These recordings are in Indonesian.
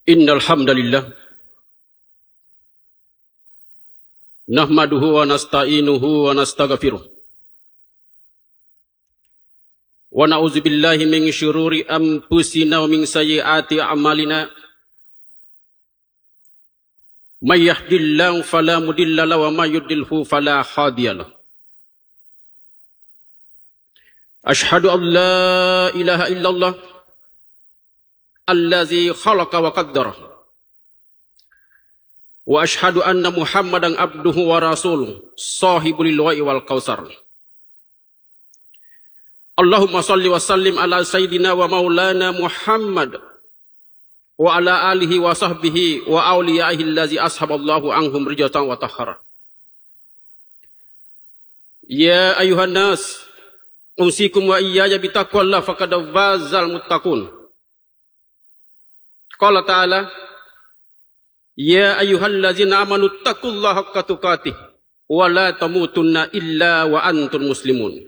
Innal hamdalillah nahmaduhu wa nasta'inuhu wa nastaghfiruh wa na'udzu billahi min syururi anfusina wa min sayyiati a'malina may yahdihillahu fala mudilla lahu wa may yudlilhu fala hadiyalah. Asyhadu an la ilaha illallah allazi khalaqa wa qaddara wa asyhadu anna muhammadan abduhu wa rasuluh sahibul liwa'i wal kausar. Allahumma salli wa sallim ala sayyidina wa maulana Muhammad wa ala alihi wa sahbihi wa awliyaihi allazi ashaballahu anhum rijatan wa tahara. Ya ayuhan nas usikum wa iyaya bitaqwallah faqad fazal muttaqun. Qala ta'ala ya ayyuhallazina amanu taqullaha haqqa tuqatih wa la tamutunna illa wa antum muslimun.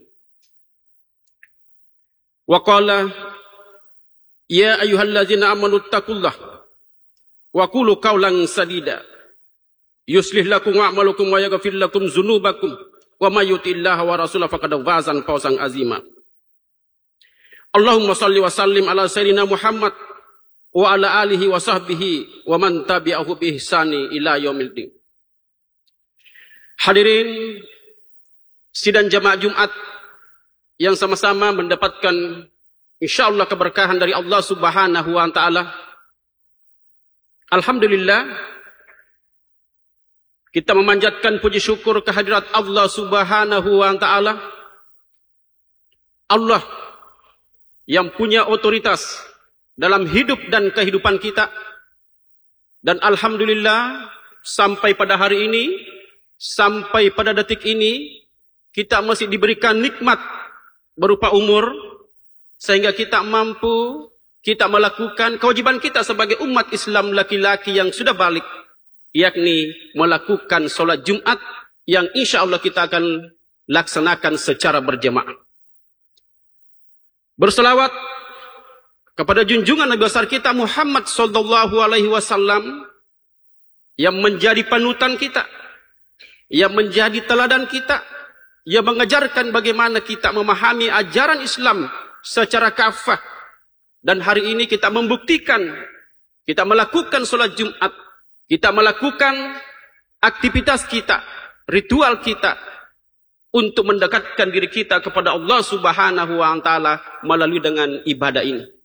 Wa qala ya ayyuhallazina amanu taqullaha wa qulu qawlan sadida yuslih lakum a'malukum wa yaghfir lakum dzunubakum wa may yuti'illaha wa rasulahu faqad faza fawzan azima. Allahumma shalli wa sallim ala sayyidina Muhammad wa ala alihi wa sahbihi wa man tabi'ahu bi ihsani ila yaumil. Hadirin sidang jamaah Jumat yang sama-sama mendapatkan insyaallah keberkahan dari Allah Subhanahu wa taala. Alhamdulillah kita memanjatkan puji syukur kehadirat Allah Subhanahu wa taala. Allah yang punya otoritas dalam hidup dan kehidupan kita. Dan alhamdulillah sampai pada hari ini, sampai pada detik ini, kita masih diberikan nikmat berupa umur, sehingga kita mampu, kita melakukan kewajiban kita sebagai umat Islam laki-laki yang sudah balik, yakni melakukan sholat Jumat yang insya Allah kita akan laksanakan secara berjamaah. Berselawat kepada junjungan Nabi besar kita Muhammad sallallahu alaihi wasallam yang menjadi panutan kita, yang menjadi teladan kita, yang mengajarkan bagaimana kita memahami ajaran Islam secara kafah. Dan hari ini kita membuktikan, kita melakukan sholat Jumat, kita melakukan aktivitas kita, ritual kita untuk mendekatkan diri kita kepada Allah Subhanahu wa taala melalui dengan ibadah ini.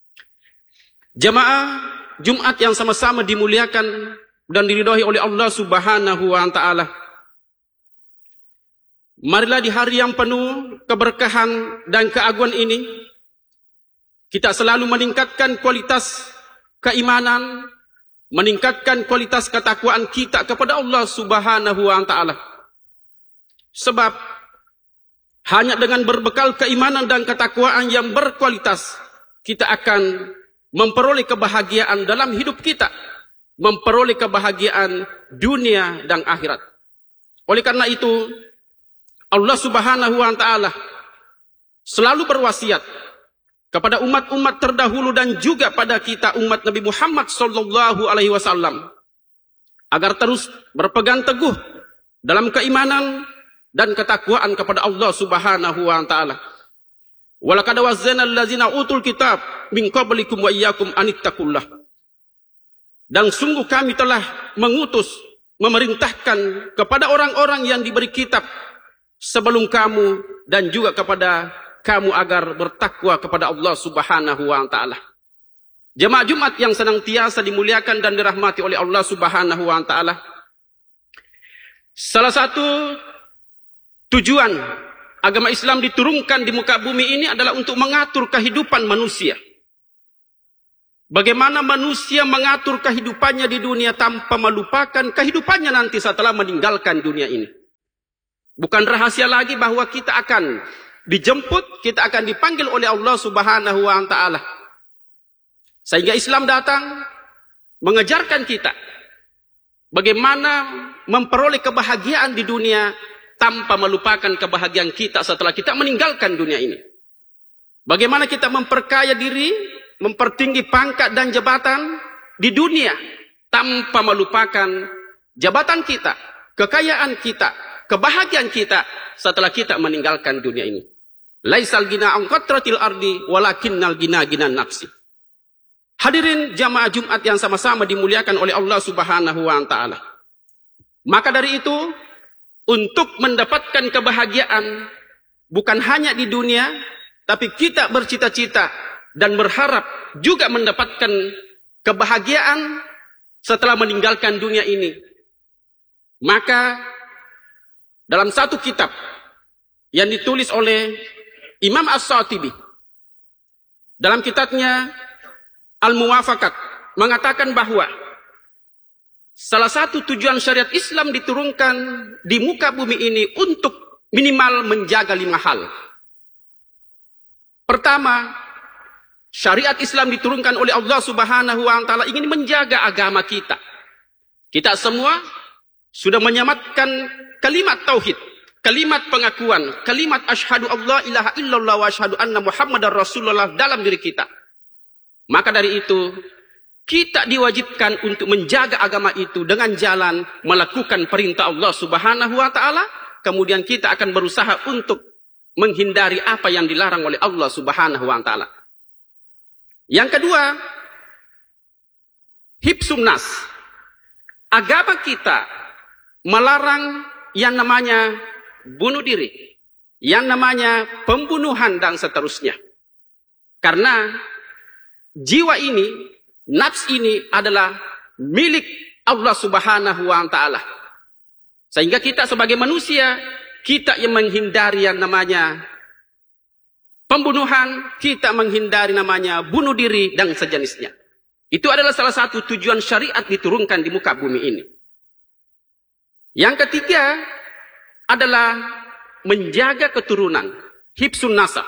Jamaah Jumat yang sama-sama dimuliakan dan diridhai oleh Allah Subhanahu wa taala. Marilah di hari yang penuh keberkahan dan keagungan ini kita selalu meningkatkan kualitas keimanan, meningkatkan kualitas ketakwaan kita kepada Allah Subhanahu wa taala. Sebab hanya dengan berbekal keimanan dan ketakwaan yang berkualitas kita akan memperoleh kebahagiaan dalam hidup kita, memperoleh kebahagiaan dunia dan akhirat. Oleh karena itu, Allah Subhanahu wa taala selalu berwasiat kepada umat-umat terdahulu dan juga pada kita umat Nabi Muhammad sallallahu alaihi wasallam agar terus berpegang teguh dalam keimanan dan ketakwaan kepada Allah Subhanahu wa taala. Walaqad wazzana allazina utul kitab min qablikum wa iyyakum anittaqullah. Dan sungguh kami telah mengutus, memerintahkan kepada orang-orang yang diberi kitab sebelum kamu dan juga kepada kamu agar bertakwa kepada Allah Subhanahu wa taala. Jemaah Jumat yang senantiasa dimuliakan dan dirahmati oleh Allah Subhanahu wa taala. Salah satu tujuan agama Islam diturunkan di muka bumi ini adalah untuk mengatur kehidupan manusia. Bagaimana manusia mengatur kehidupannya di dunia tanpa melupakan kehidupannya nanti setelah meninggalkan dunia ini. Bukan rahasia lagi bahwa kita akan dijemput, kita akan dipanggil oleh Allah Subhanahu wa taala. Sehingga Islam datang mengajarkan kita bagaimana memperoleh kebahagiaan di dunia tanpa melupakan kebahagiaan kita setelah kita meninggalkan dunia ini. Bagaimana kita memperkaya diri, mempertinggi pangkat dan jabatan, di dunia tanpa melupakan jabatan kita, kekayaan kita, kebahagiaan kita setelah kita meninggalkan dunia ini. Laisal gina an qatratil ardi walakinnal gina ginan nafsi. Hadirin jamaah Jumat yang sama-sama dimuliakan oleh Allah Subhanahu wa taala. Maka dari itu, untuk mendapatkan kebahagiaan bukan hanya di dunia, tapi kita bercita-cita dan berharap juga mendapatkan kebahagiaan setelah meninggalkan dunia ini. Maka dalam satu kitab yang ditulis oleh Imam As-Shatibi, dalam kitabnya Al-Muwafaqat, mengatakan bahwa salah satu tujuan syariat Islam diturunkan di muka bumi ini untuk minimal menjaga 5 hal. Pertama, syariat Islam diturunkan oleh Allah Subhanahu wa taala ingin menjaga agama kita. Kita semua sudah menyamatkan kalimat tauhid, kalimat pengakuan, kalimat asyhadu Allah ilaha illallah wa asyhadu anna Muhammadar Rasulullah dalam diri kita. Maka dari itu, kita diwajibkan untuk menjaga agama itu dengan jalan melakukan perintah Allah Subhanahu wa taala, kemudian kita akan berusaha untuk menghindari apa yang dilarang oleh Allah Subhanahu wa taala. Yang kedua, hibsun nas. Agama kita melarang yang namanya bunuh diri, yang namanya pembunuhan dan seterusnya. Karena jiwa ini, nafs ini adalah milik Allah Subhanahu wa taala. Sehingga kita sebagai manusia, kita yang menghindari yang namanya pembunuhan, kita menghindari namanya bunuh diri dan sejenisnya. Itu adalah salah satu tujuan syariat diturunkan di muka bumi ini. Yang ketiga adalah menjaga keturunan, hibsun nasab.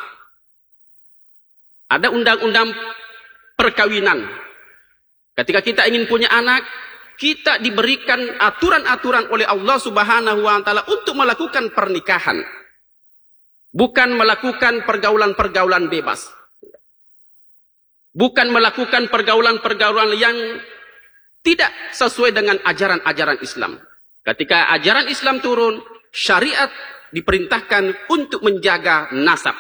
Ada undang-undang perkawinan. Ketika kita ingin punya anak, kita diberikan aturan-aturan oleh Allah Subhanahu wa taala untuk melakukan pernikahan. Bukan melakukan pergaulan-pergaulan bebas. Bukan melakukan pergaulan-pergaulan yang tidak sesuai dengan ajaran-ajaran Islam. Ketika ajaran Islam turun, syariat diperintahkan untuk menjaga nasab.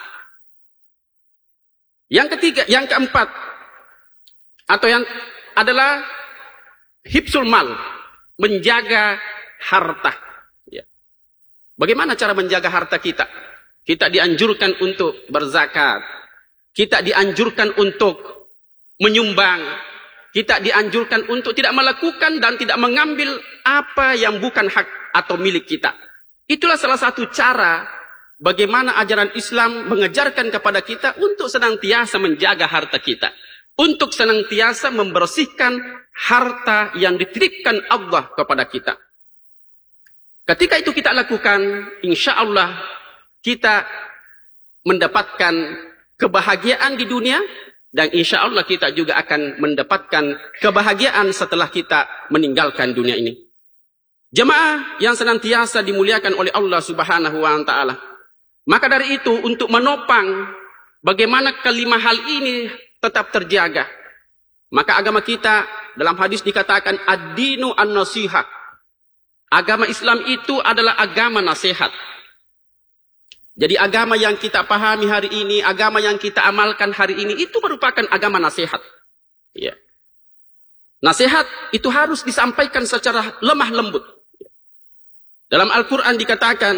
Yang ketiga, yang keempat, atau yang adalah hibsul mal, menjaga harta. Ya. Bagaimana cara menjaga harta kita? Kita dianjurkan untuk berzakat, kita dianjurkan untuk menyumbang, kita dianjurkan untuk tidak melakukan dan tidak mengambil apa yang bukan hak atau milik kita. Itulah salah satu cara bagaimana ajaran Islam mengajarkan kepada kita untuk senantiasa menjaga harta kita. Untuk senantiasa membersihkan harta yang dititipkan Allah kepada kita. Ketika itu kita lakukan, insya Allah kita mendapatkan kebahagiaan di dunia, dan insya Allah kita juga akan mendapatkan kebahagiaan setelah kita meninggalkan dunia ini. Jemaah yang senantiasa dimuliakan oleh Allah Subhanahu wa taala. Maka dari itu, untuk menopang bagaimana kelima hal ini tetap terjaga, maka agama kita dalam hadis dikatakan ad-dinu an-nasihah. Agama Islam itu adalah agama nasihat. Jadi agama yang kita pahami hari ini, agama yang kita amalkan hari ini, itu merupakan agama nasihat. Ya. Nasihat itu harus disampaikan secara lemah lembut. Dalam Al-Quran dikatakan,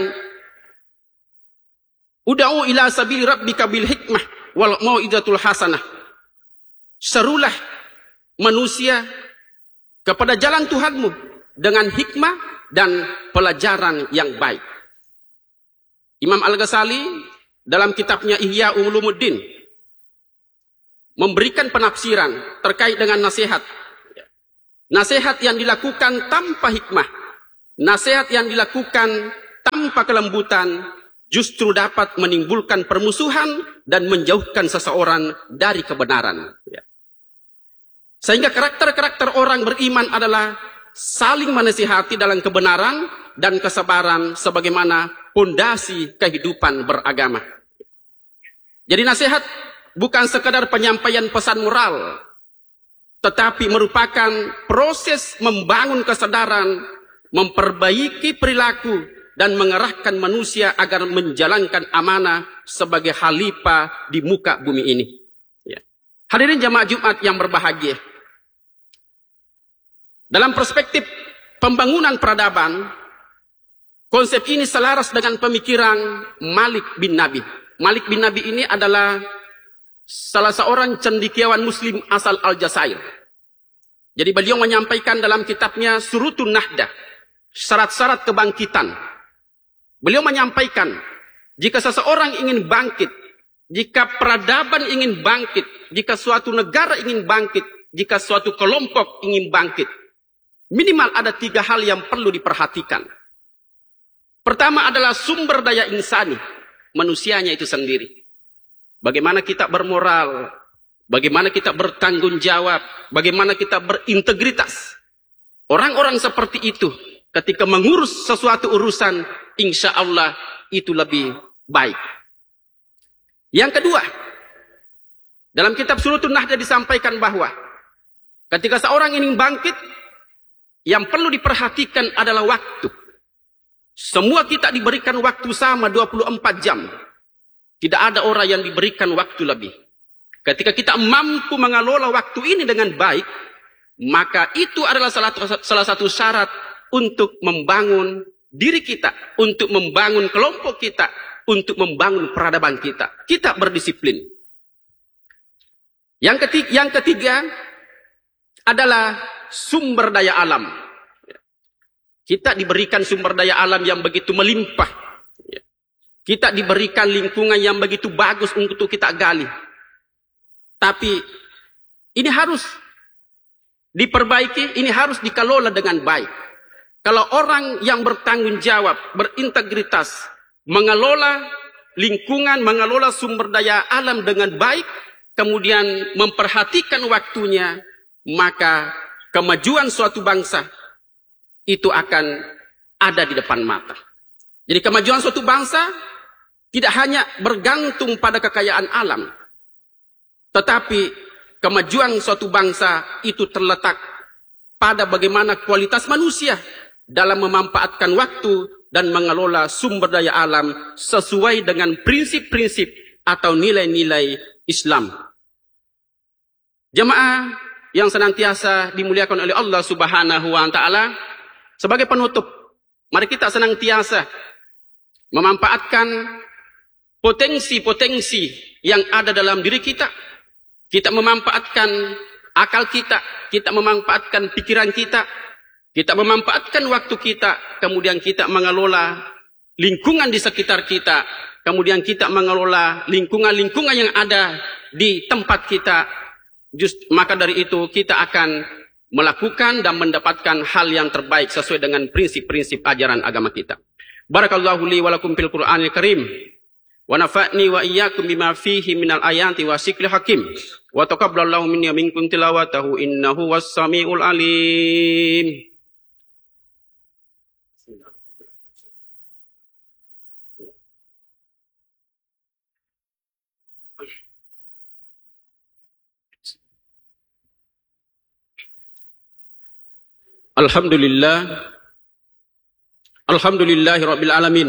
Uda'u ila sabili rabbika bil hikmah wal mau'izatul hasanah. Serulah manusia kepada jalan Tuhanmu dengan hikmah dan pelajaran yang baik. Imam Al-Ghazali dalam kitabnya Ihya Ulumuddin memberikan penafsiran terkait dengan nasihat. Nasihat yang dilakukan tanpa hikmah, nasihat yang dilakukan tanpa kelembutan, justru dapat menimbulkan permusuhan dan menjauhkan seseorang dari kebenaran. Sehingga karakter-karakter orang beriman adalah saling menasihati dalam kebenaran dan kesabaran sebagaimana pondasi kehidupan beragama. Jadi nasihat bukan sekadar penyampaian pesan moral, tetapi merupakan proses membangun kesadaran, memperbaiki perilaku, dan mengarahkan manusia agar menjalankan amanah sebagai khalifah di muka bumi ini. Ya. Hadirin jamaah Jumat yang berbahagia. Dalam perspektif pembangunan peradaban, konsep ini selaras dengan pemikiran Malik bin Nabi. Malik bin Nabi ini adalah salah seorang cendekiawan muslim asal Aljazair. Jadi beliau menyampaikan dalam kitabnya Surutun Nahdah, syarat-syarat kebangkitan. Beliau menyampaikan, jika seseorang ingin bangkit, jika peradaban ingin bangkit, jika suatu negara ingin bangkit, jika suatu kelompok ingin bangkit, minimal ada 3 hal yang perlu diperhatikan. Pertama adalah sumber daya insani, manusianya itu sendiri. Bagaimana kita bermoral, bagaimana kita bertanggung jawab, bagaimana kita berintegritas. Orang-orang seperti itu, ketika mengurus sesuatu urusan, insya Allah itu lebih baik. Yang kedua, dalam kitab Surutun Nahdah disampaikan bahwa ketika seorang ingin bangkit, yang perlu diperhatikan adalah waktu. Semua kita diberikan waktu sama 24 jam. Tidak ada orang yang diberikan waktu lebih. Ketika kita mampu mengelola waktu ini dengan baik, maka itu adalah salah satu syarat untuk membangun diri kita, untuk membangun kelompok kita, untuk membangun peradaban kita. Kita berdisiplin. Yang ketiga adalah sumber daya alam. Kita diberikan sumber daya alam yang begitu melimpah. Kita diberikan lingkungan yang begitu bagus untuk kita gali. Tapi ini harus diperbaiki, ini harus dikelola dengan baik. Kalau orang yang bertanggung jawab, berintegritas, mengelola lingkungan, mengelola sumber daya alam dengan baik, kemudian memperhatikan waktunya, maka kemajuan suatu bangsa itu akan ada di depan mata. Jadi kemajuan suatu bangsa tidak hanya bergantung pada kekayaan alam, tetapi kemajuan suatu bangsa itu terletak pada bagaimana kualitas manusia dalam memanfaatkan waktu dan mengelola sumber daya alam sesuai dengan prinsip-prinsip atau nilai-nilai Islam. Jemaah yang senantiasa dimuliakan oleh Allah Subhanahu wa taala, sebagai penutup, mari kita senantiasa memanfaatkan potensi-potensi yang ada dalam diri kita. Kita memanfaatkan akal kita, kita memanfaatkan pikiran kita, kita memanfaatkan waktu kita, kemudian kita mengelola lingkungan di sekitar kita, kemudian kita mengelola lingkungan-lingkungan yang ada di tempat kita. Maka dari itu kita akan melakukan dan mendapatkan hal yang terbaik sesuai dengan prinsip-prinsip ajaran agama kita. Barakallahu li wa lakum fil Qur'anil Karim. Wa nafa'ni wa iyyakum bima fihi minal ayati wa sikril hakim. Wa taqabbalallahu minni wa minkum tilawatahu innahu was-sami'ul alim. Alhamdulillahi rabbil alamin.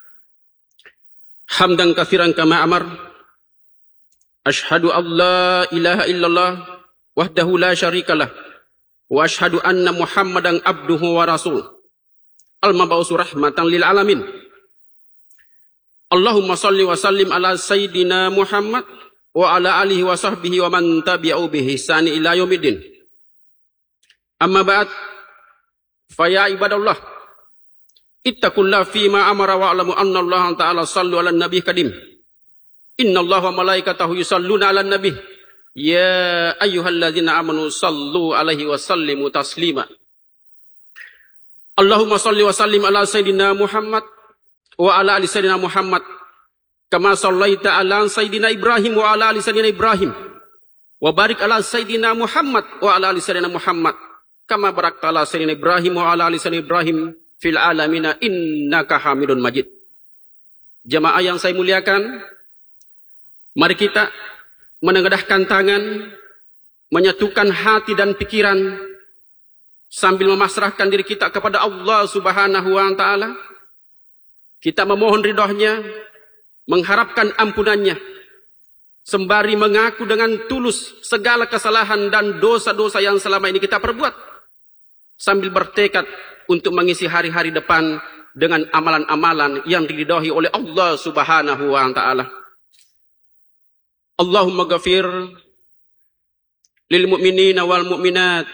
Hamdan katsiran kama amar. Asyhadu an la ilaha illallah wahdahu la syarikalah wa asyhadu anna Muhammadan abduhu wa rasul. Al-mab'uts rahmatan lil alamin. Allahumma shalli wa sallim ala sayyidina Muhammad wa ala alihi wa sahbihi wa man tabi'u bi ihsani ila yaumiddin. Amma ba'd. Faya ibadallah, ittaqullah fima amara wa alamu anna Allah ta'ala sallu ala nabi kadim. Inna Allah wa malaikatahu yusalluna ala nabi. Ya ayyuhalladzina amanu sallu alaihi wa sallimu taslima. Allahumma salli wa sallim ala sayyidina Muhammad wa ala ali sayyidina Muhammad. Kama sallaita ala sayyidina Ibrahim wa ala ali sayyidina Ibrahim. Wa barik ala sayyidina Muhammad wa ala ali sayyidina Muhammad. Kama barakta ala sayyidina Ibrahim wa ala ali sayyidina Ibrahim fil alamina innaka Hamidun Majid. Jamaah yang saya muliakan, mari kita menengadahkan tangan, menyatukan hati dan pikiran sambil memasrahkan diri kita kepada Allah Subhanahu wa taala. Kita memohon ridhonya, mengharapkan ampunannya, sembari mengaku dengan tulus segala kesalahan dan dosa-dosa yang selama ini kita perbuat, sambil bertekad untuk mengisi hari-hari depan dengan amalan-amalan yang diridhai oleh Allah Subhanahu wa taala. Allahumma ghafir lil mu'minina wal mu'minat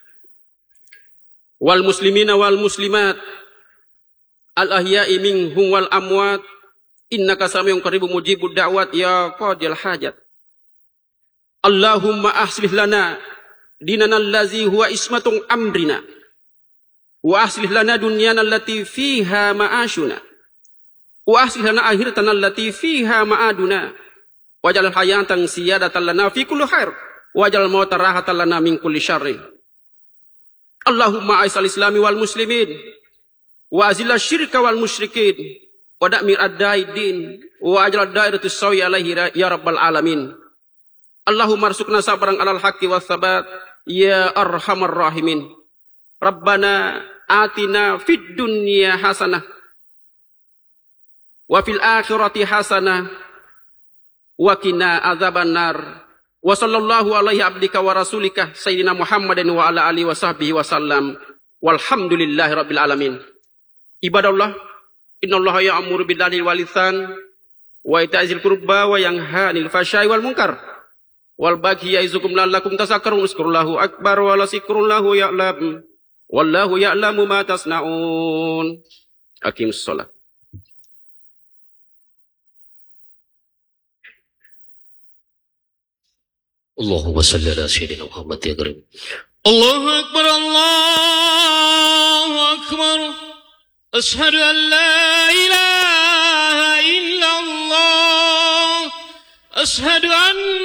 wal muslimina wal muslimat al ahya'i minhum wal amwat innaka samiun qaribun mujibud da'wat ya qadil hajat. Allahumma aslih lana dinana allazi huwa ismatun amrina wa aslih lana dunyana allati fiha ma'ashuna wa aslih lana akhiratana allati fiha ma'aduna waj'al hayatan siyadatan lana fi kulli khair waj'al mauta rahatan lana min kulli syarri. Allahumma a'izzal islami wal muslimin wa azil syirka wal musyrikin wa da'mir ad-daidin wa ajral dairatus sawi alaihi ya rabbal alamin. Allahumma arzuqna sabran alal haqqi was sabat ya arhamar rahimin. Rabbana atina fid dunya hasanah wa fil akhirati hasanah wa qina adzabannar. Wa sallallahu alaihi abdika wa rasulika sayyidina Muhammadin wa ala alihi wa sahbihi wa sallam walhamdulillahi rabbil alamin. Ibadallah, innallaha ya'muru bil 'adli wal ihsan wa ita'zil qurba wa yanha 'anil fahsya'i wal munkar wal baghi ya'izukum la'allakum tadhakkarun. Uzkurullahu akbar wa la zikrullahu ya'lam wallahu ya'lamu ma tasna'un. Aqimus shalah. Allahumma salli ala sayyidina Muhammad ya karim. Allahu akbar, Allahu akbar. Ashhadu an la ilaha illallah. Ashhadu an